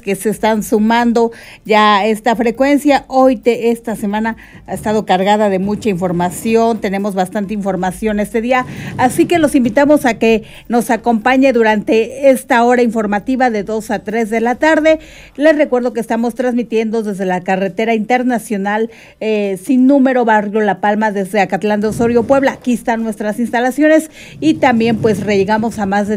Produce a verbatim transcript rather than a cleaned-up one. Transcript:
que se están sumando ya a esta frecuencia. Hoy, te, esta semana, ha estado cargada de mucha información, tenemos bastante información este día, así que los invitamos a que nos acompañe durante esta hora informativa de dos a tres de la tarde. Les recuerdo que estamos transmitiendo desde la carretera internacional eh, sin número, barrio La Palma, desde Acatlán de Osorio, Puebla. Aquí están nuestras instalaciones y también pues llegamos a más de